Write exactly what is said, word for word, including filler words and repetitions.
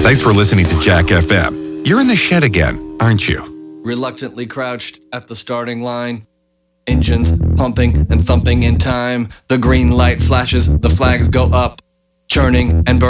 Thanks for listening to Jack F M. You're in the shed again, aren't you? Reluctantly crouched at the starting line. Engines pumping and thumping in time. The green light flashes, the flags go up. Churning and burning.